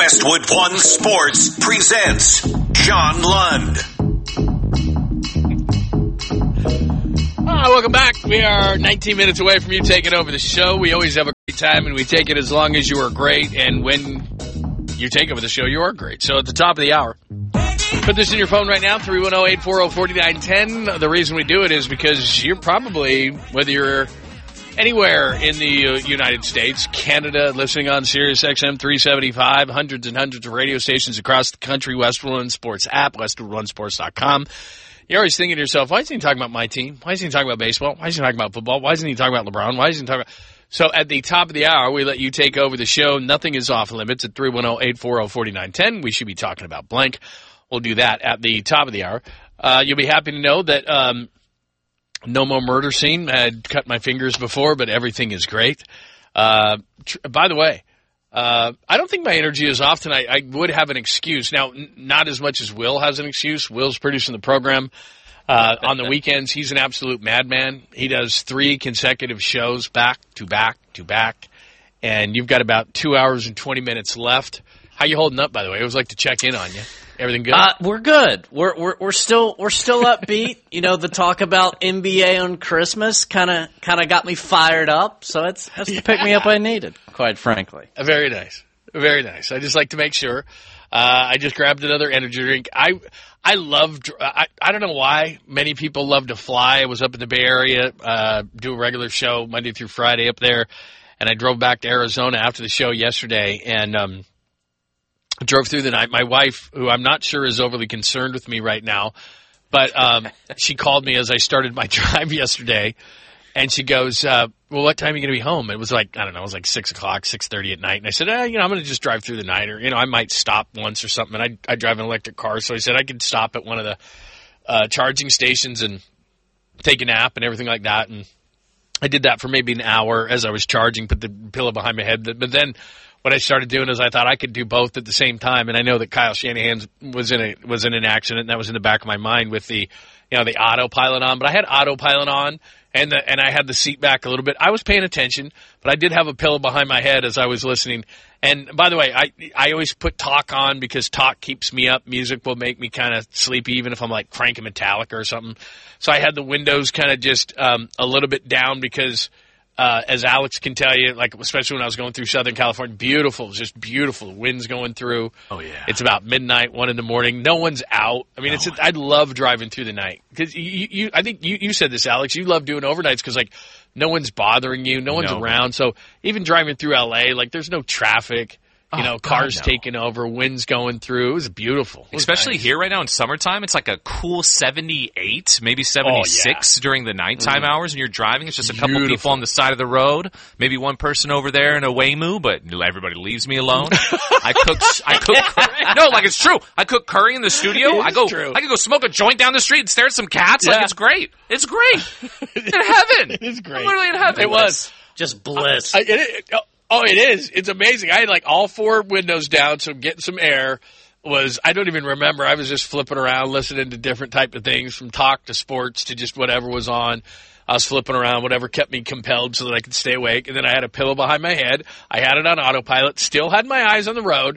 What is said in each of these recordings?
Westwood One Sports presents John Lund. Welcome back. We are 19 minutes away from you taking over the show. We always have a great time, and we take it as long as you are great. And when you take over the show, you are great. So at the top of the hour, put this in your phone right now, 310-840-4910. The reason we do it is because you're probably, whether you're anywhere in the United States, Canada, listening on Sirius XM 375, hundreds and hundreds of radio stations across the country, Westwood One Sports app, westwoodonesports.com. You're always thinking to yourself, why isn't he talking about my team? Why isn't he talking about baseball? Why isn't he talking about football? Why isn't he talking about LeBron? Why isn't he talking about... So at the top of the hour, we let you take over the show. Nothing is off limits at 310-840-4910. We should be talking about blank. We'll do that at the top of the hour. You'll be happy to know that no more murder scene. I had cut my fingers before, but everything is great. By the way, I don't think my energy is off tonight. I would have an excuse. Now, not as much as Will has an excuse. Will's producing the program. On the weekends, he's an absolute madman. He does 3 consecutive shows back to back to back. And you've got about 2 hours and 20 minutes left. How you holding up, by the way? It was like to check in on you. Everything good? We're good. We're still upbeat. You know, the talk about NBA on Christmas kind of got me fired up. So that's the pick me up I needed, quite frankly. Very nice. Very nice. I just like to make sure. I just grabbed another energy drink. I don't know why many people love to fly. I was up in the Bay Area, do a regular show Monday through Friday up there, and I drove back to Arizona after the show yesterday and drove through the night. My wife, who I'm not sure is overly concerned with me right now, but she called me as I started my drive yesterday, and she goes, well, what time are you going to be home? It was like, I don't know, it was like 6 o'clock, 6:30 at night. And I said, I'm going to just drive through the night, or, I might stop once or something. And I drive an electric car, so I said I could stop at one of the charging stations and take a nap and everything like that. And I did that for maybe an hour as I was charging, put the pillow behind my head. But then what I started doing is I thought I could do both at the same time. And I know that Kyle Shanahan was in an accident, and that was in the back of my mind with the autopilot on. But I had autopilot on. And I had the seat back a little bit. I was paying attention, but I did have a pillow behind my head as I was listening. And by the way, I always put talk on because talk keeps me up. Music will make me kind of sleepy, even if I'm like cranking Metallica or something. So I had the windows kind of just a little bit down because, as Alex can tell you, like especially when I was going through Southern California, beautiful, just beautiful. The wind's going through. Oh yeah. It's about midnight, 1 a.m. No one's out. I mean, I love driving through the night because I think you said this, Alex. You love doing overnights because like no one's bothering you, no one's around. So even driving through LA, like there's no traffic. Cars taking over, winds going through. It was beautiful. Especially nice. Here right now in summertime, it's like a cool 78, maybe 76 during the nighttime hours when you're driving. It's just a couple people on the side of the road, maybe one person over there in a Waymo, but everybody leaves me alone. I cook. No, like it's true. I cook curry in the studio. I could go smoke a joint down the street and stare at some cats. Yeah. Like it's great. It's great. In heaven. It is great. I'm literally in heaven. It was just bliss. Oh, it is. It's amazing. I had like all 4 windows down, so getting some air I don't even remember. I was just flipping around, listening to different type of things, from talk to sports to just whatever was on. I was flipping around, whatever kept me compelled so that I could stay awake. And then I had a pillow behind my head. I had it on autopilot, still had my eyes on the road.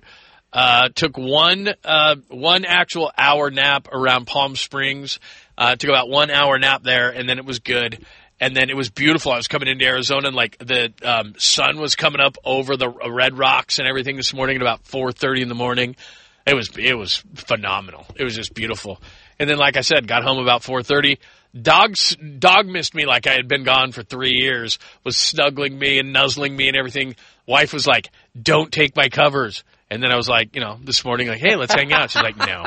Took one actual hour nap around Palm Springs. Took about 1 hour nap there, and then it was good. And then it was beautiful. I was coming into Arizona, and like the sun was coming up over the Red Rocks and everything this morning at about 4:30 in the morning. It was phenomenal. It was just beautiful. And then, like I said, got home about 4:30. Dog missed me like I had been gone for 3 years. Was snuggling me and nuzzling me and everything. Wife was like, "Don't take my covers." And then I was like, this morning, like, "Hey, let's hang out." She's like, "No,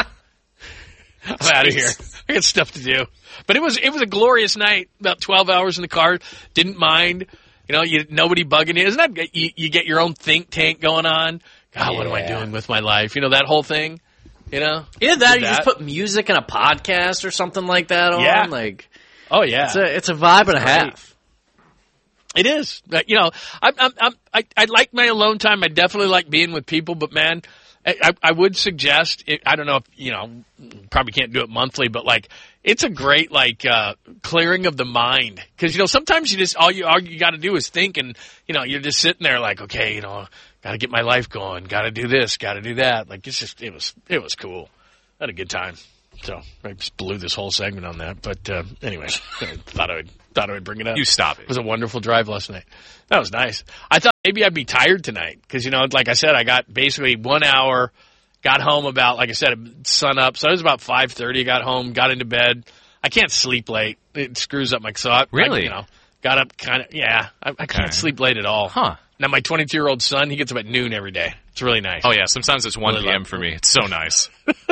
I'm out of here. I got stuff to do." But it was a glorious night. About 12 hours in the car. Didn't mind. Nobody bugging you. Isn't that you get your own think tank going on? God, what am I doing with my life? That whole thing. Yeah, you just put music in a podcast or something like that on. Yeah. Like, oh yeah, it's a vibe and a half. It is. I like my alone time. I definitely like being with people, but man, I would suggest, I don't know if, probably can't do it monthly, but like, it's a great, like, clearing of the mind. Cause, sometimes you just, all you got to do is think and, you're just sitting there like, okay, got to get my life going, got to do this, got to do that. Like, it was cool. I had a good time. So I just blew this whole segment on that. But, anyway, I thought I would bring it up. You stop it. It was a wonderful drive last night. That was nice. I thought maybe I'd be tired tonight because, like I said, I got basically 1 hour, got home about, like I said, sun up. So it was about 5:30, got home, got into bed. I can't sleep late. It screws up my thought. Really? Got up kind of, yeah. I can't sleep late at all. Huh. Now, my 22-year-old son, he gets up at noon every day. It's really nice. Oh, yeah. Sometimes it's 1 p.m. for me. It's so nice.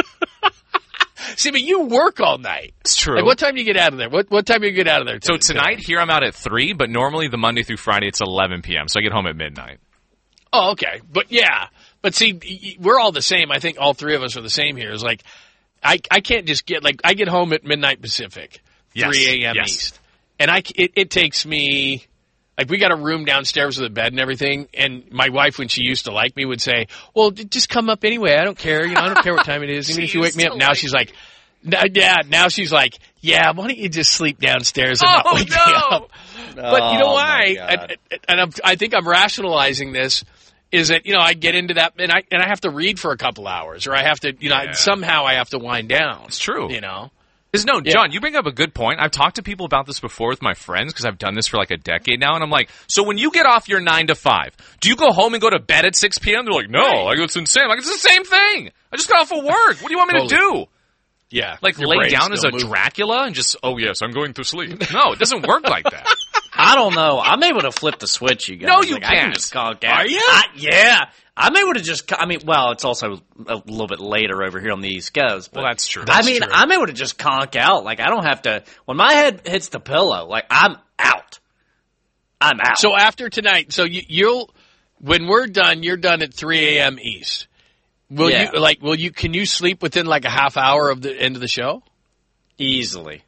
See, but you work all night. It's true. Like, what time do you get out of there? What time do you get out of there? So tonight, here I'm out at 3, but normally the Monday through Friday, it's 11 p.m., so I get home at midnight. Oh, okay. But, yeah. But, see, we're all the same. I think all three of us are the same here. It's like, I can't just I get home at midnight Pacific, 3 a.m. East. And it takes me, like, we got a room downstairs with a bed and everything, and my wife, when she used to like me, would say, well, just come up anyway. I don't care. I don't care what time it is. Even if you wake me up. Now she's like, now she's like, yeah, why don't you just sleep downstairs and not wake me up? But you know why? I think I'm rationalizing this is that, I get into that and I have to read for a couple hours or I have to, somehow I have to wind down. It's true. No, John, you bring up a good point. I've talked to people about this before with my friends because I've done this for like a decade now, and I'm like, so when you get off your 9 to 5, do you go home and go to bed at 6 p.m.? They're like, no, like it's insane. I'm like, it's the same thing. I just got off of work. What do you want me to do? Yeah. Like lay down as a Dracula and just, oh yes, I'm going to sleep. No, it doesn't work like that. I don't know. I'm able to flip the switch, you guys. No, you can't. I can just conk out. Are you? Yeah. I'm able to just, well, it's also a little bit later over here on the East Coast. But, well, that's true. I'm able to just conk out. Like, I don't have to, when my head hits the pillow, like, I'm out. I'm out. So after tonight, so when we're done, you're done at 3 a.m. East. Can you sleep within like a half hour of the end of the show? Easily.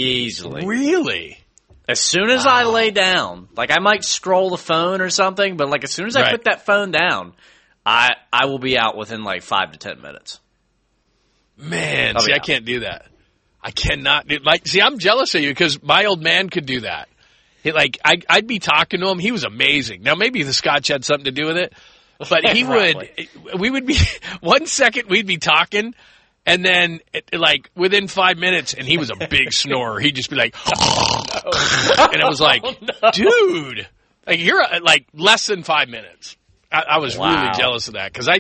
Really? As soon as I lay down, like I might scroll the phone or something, but like as soon as I put that phone down, I will be out within like 5 to 10 minutes. Man, I can't do that. I cannot. I'm jealous of you because my old man could do that. I'd be talking to him. He was amazing. Now, maybe the scotch had something to do with it, but he we would be, 1 second we'd be talking, and then, within 5 minutes, and he was a big snorer. He'd just be like, and I was like, dude, like, you're, less than 5 minutes. I was really jealous of that, because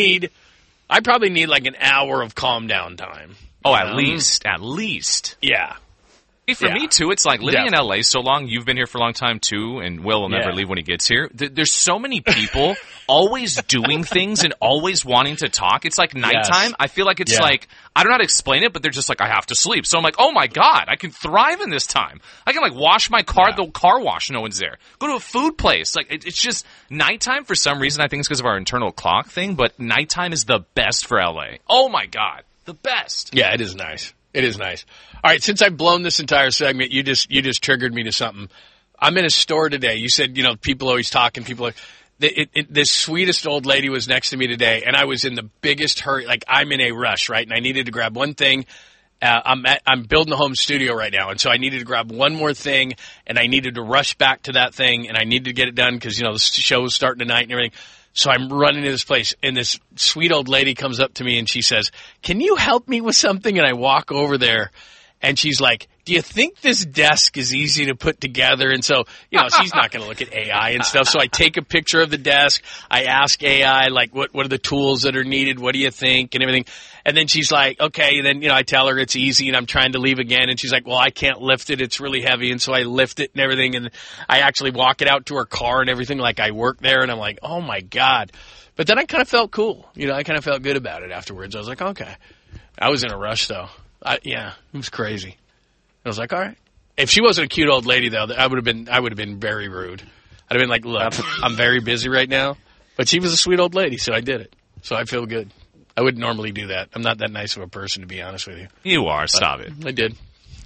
I probably need, like, an hour of calm down time. Oh, at least. Yeah. For me, too, it's like living in L.A. so long. You've been here for a long time, too, and Will never leave when he gets here. There's so many people always doing things and always wanting to talk. It's like nighttime. I feel like it's like, I don't know how to explain it, but they're just like, I have to sleep. So I'm like, oh, my God, I can thrive in this time. I can, wash my car at the car wash. No one's there. Go to a food place. It's just nighttime for some reason. I think it's because of our internal clock thing, but nighttime is the best for L.A. Oh, my God, the best. Yeah, it is nice. It is nice. All right, since I've blown this entire segment, you just triggered me to something. I'm in a store today. You said, people always talking. This sweetest old lady was next to me today, and I was in the biggest hurry. Like, I'm in a rush, right? And I needed to grab one thing. I'm building a home studio right now, and so I needed to grab one more thing, and I needed to rush back to that thing, and I needed to get it done because, the show was starting tonight and everything. So I'm running to this place, and this sweet old lady comes up to me, and she says, can you help me with something? And I walk over there, and she's like, do you think this desk is easy to put together? And so, she's not going to look at AI and stuff. So I take a picture of the desk. I ask AI, what are the tools that are needed? What do you think? And everything. And then she's like, okay. And then, I tell her it's easy, and I'm trying to leave again. And she's like, well, I can't lift it. It's really heavy. And so I lift it and everything. And I actually walk it out to her car and everything. Like, I work there, and I'm like, oh my God. But then I kind of felt cool. I kind of felt good about it afterwards. I was like, okay. I was in a rush though. It was crazy. I was like, all right. If she wasn't a cute old lady though, I would have been very rude. I'd have been like, look, I'm very busy right now. But she was a sweet old lady, so I did it. So I feel good. I wouldn't normally do that. I'm not that nice of a person, to be honest with you. You are. Stop it. I did.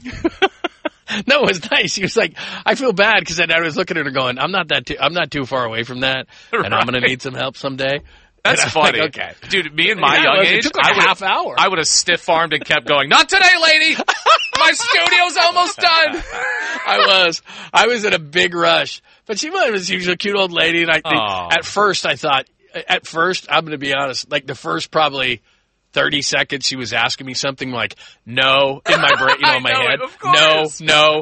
No, it was nice. He was like, I feel bad because I was looking at her going, I'm not too far away from that, and I'm going to need some help someday. That's funny. Like, okay. Dude, me and my young age, it took like a half hour. I would have stiff-armed and kept going, not today, lady! My studio's almost done! I was in a big rush. But she was a cute old lady, and at first, I'm going to be honest, like the first probably 30 seconds she was asking me something like, no, in my brain, in my head. No.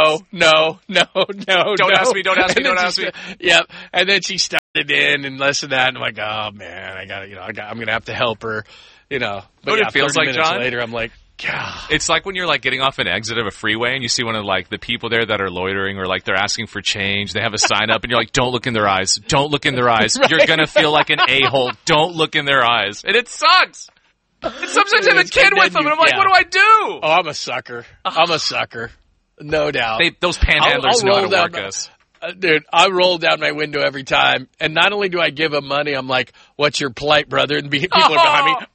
Don't ask me. Yep. And then she started in and listened to that, and I'm like, oh man, I'm going to have to help her, But what it feels 30 like, minutes John? later, I'm like, God. It's like when you're like getting off an exit of a freeway and you see one of like the people there that are loitering or like they're asking for change. They have a sign up and you're like, don't look in their eyes. Don't look in their eyes. Right. You're going to feel like an a-hole. Don't look in their eyes. And it sucks. And sometimes I have a kid with them and I'm like, what do I do? Oh, I'm a sucker. No doubt. Those panhandlers know how to work us. Dude, I roll down my window every time, and not only do I give them money, I'm like, what's your plight, brother? And people are behind me.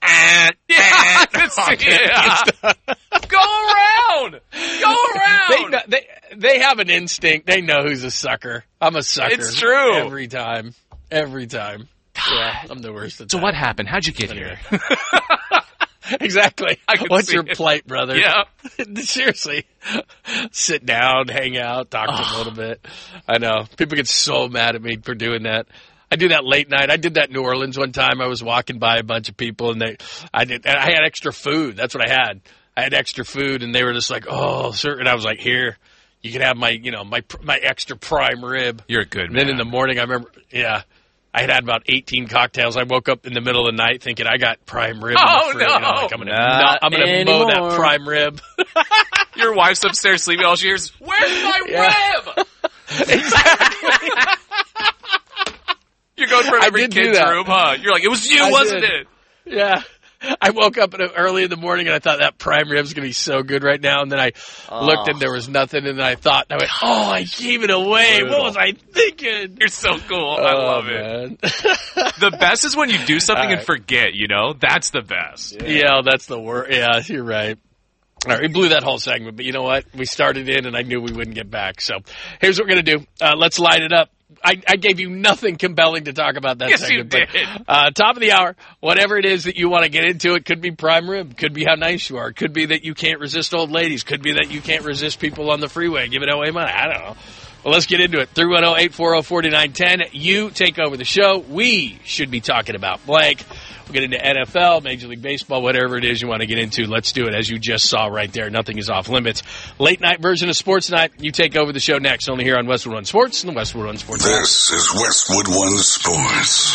Go around. They have an instinct. They know who's a sucker. I'm a sucker. It's true. Every time. Yeah, I'm the worst at that. So what happened? How'd you get here? Exactly. What's your plight, brother? Yeah. Seriously. Sit down, hang out, talk to them a little bit. I know. People get so mad at me for doing that. I do that late night. I did that in New Orleans one time. I was walking by a bunch of people, and I had extra food. That's what I had. I had extra food, and they were just like, oh, sir. And I was like, here, you can have my extra prime rib. You're a good man. And then in the morning, I remember, I had about 18 cocktails. I woke up in the middle of the night thinking I got prime rib. Oh, no. I'm gonna mow that prime rib. Your wife's upstairs sleeping. All she hears, where's my rib? Exactly. You're going from every kid's room, huh? You're like, it was you, wasn't it? Yeah. I woke up early in the morning and I thought that prime rib's going to be so good right now. And then I looked and there was nothing. And then I went, I gave it away. What was I thinking? You're so cool. I love it. The best is when you do something and forget, That's the best. Yeah, that's the worst. Yeah, you're right. All right, we blew that whole segment. But you know what? We started in and I knew we wouldn't get back. So here's what we're going to do. Let's light it up. I gave you nothing compelling to talk about that segment. Yes, you did. But, top of the hour, whatever it is that you want to get into, it could be prime rib, could be how nice you are, it could be that you can't resist old ladies, could be that you can't resist people on the freeway giving away money. I don't know. Well, let's get into it. 310-840-4910. You take over the show. We should be talking about blank. We'll get into NFL, Major League Baseball, whatever it is you want to get into. Let's do it. As you just saw right there, nothing is off limits. Late night version of Sports Night. You take over the show next, only here on Westwood One Sports and the Westwood One Sports. This is Westwood One Sports.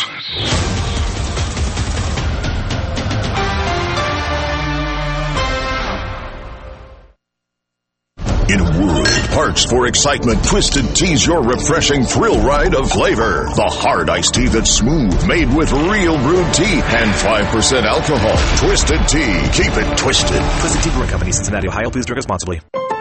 In a world parched for excitement, Twisted Tea's your refreshing thrill ride of flavor. The hard iced tea that's smooth, made with real brewed tea and 5% alcohol. Twisted Tea. Keep it twisted. Twisted Tea Brewing Company, Cincinnati, Ohio. Please drink responsibly.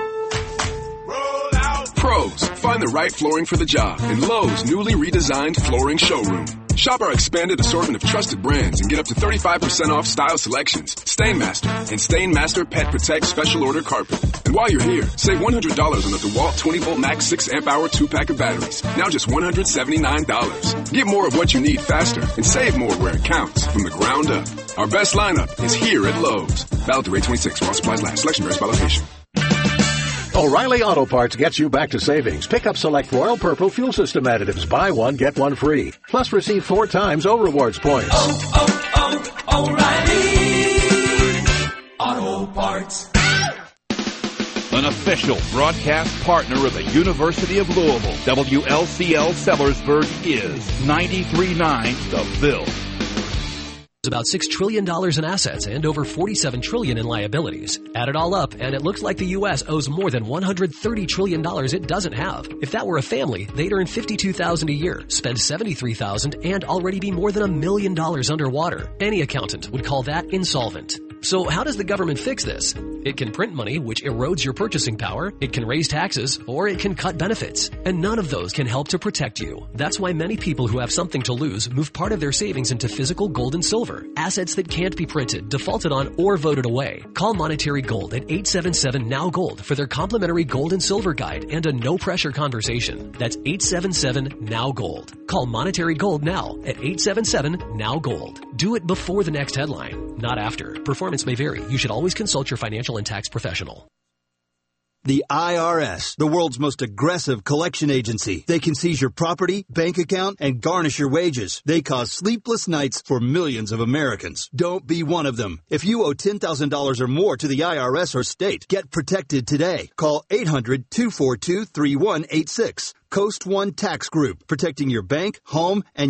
Pros, find the right flooring for the job in Lowe's newly redesigned flooring showroom. Shop our expanded assortment of trusted brands and get up to 35% off style selections, Stainmaster, and Stainmaster Pet Protect Special Order Carpet. And while you're here, save $100 on the DeWalt 20-volt max 6-amp-hour 2-pack of batteries. Now just $179. Get more of what you need faster and save more where it counts from the ground up. Our best lineup is here at Lowe's. Valid through 8/26 while supplies last. Selection varies by location. O'Reilly Auto Parts gets you back to savings. Pick up select Royal Purple fuel system additives. Buy one, get one free. Plus receive 4 times O Rewards points. O'Reilly Auto Parts. An official broadcast partner of the University of Louisville, WLCL Sellersburg is 93.9 The Ville. About $6 trillion in assets and over $47 trillion in liabilities. Add it all up, and it looks like the U.S. owes more than $130 trillion it doesn't have. If that were a family, they'd earn $52,000 a year, spend $73,000, and already be more than $1 million underwater. Any accountant would call that insolvent. So how does the government fix this? It can print money, which erodes your purchasing power. It can raise taxes, or it can cut benefits. And none of those can help to protect you. That's why many people who have something to lose move part of their savings into physical gold and silver, assets that can't be printed, defaulted on, or voted away. Call Monetary Gold at 877-NOW-GOLD for their complimentary gold and silver guide and a no-pressure conversation. That's 877-NOW-GOLD. Call Monetary Gold now at 877-NOW-GOLD. Do it before the next headline, not after. Performance may vary. You should always consult your financial and tax professional. The IRS, the world's most aggressive collection agency. They can seize your property, bank account, and garnish your wages. They cause sleepless nights for millions of Americans. Don't be one of them. If you owe $10,000 or more to the IRS or state, get protected today. Call 800-242-3186. Coast One Tax Group, protecting your bank, home, and